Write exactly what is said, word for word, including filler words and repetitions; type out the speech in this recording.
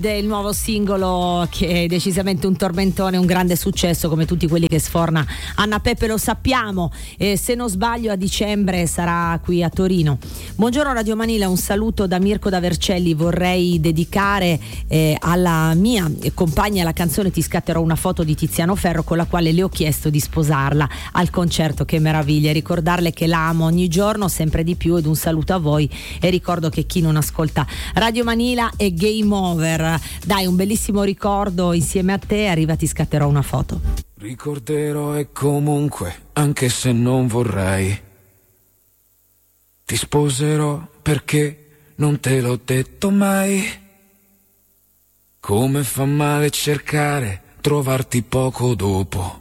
del nuovo singolo che è decisamente un tormentone, un grande successo come tutti quelli che sforna Anna Peppe, lo sappiamo, e se non sbaglio a dicembre sarà qui a Torino. Buongiorno Radio Manila, un saluto da Mirko da Vercelli. Vorrei dedicare eh, alla mia compagna la canzone Ti scatterò una foto di Tiziano Ferro, con la quale le ho chiesto di sposarla al concerto. Che meraviglia, ricordarle che l'amo ogni giorno sempre di più. Ed un saluto a voi, e ricordo che chi non ascolta Radio Manila è game over. Dai, un bellissimo ricordo insieme a te. Arriva Ti scatterò una foto. Ricorderò e comunque, anche se non vorrei, ti sposerò perché non te l'ho detto mai. Come fa male cercare, trovarti poco dopo.